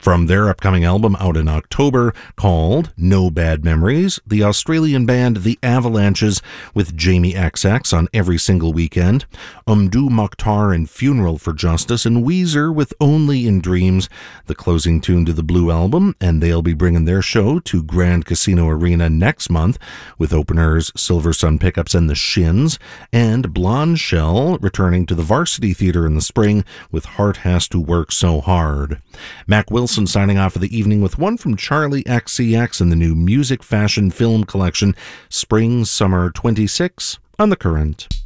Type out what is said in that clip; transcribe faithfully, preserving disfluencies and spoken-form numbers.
From their upcoming album out in October called No Bad Memories, the Australian band The Avalanches with Jamie X X on Every Single Weekend, Umdu Mokhtar and Funeral for Justice, and Weezer with Only in Dreams, the closing tune to the Blue Album, and they'll be bringing their show to Grand Casino Arena next month with openers Silver Sun Pickups and The Shins, and Blonde Shell returning to the Varsity Theatre in the spring with Heart Has to Work So Hard. Mac Wilson signing off for the evening with one from Charlie X C X and the new Music Fashion Film Collection, Spring Summer twenty-six, on The Current.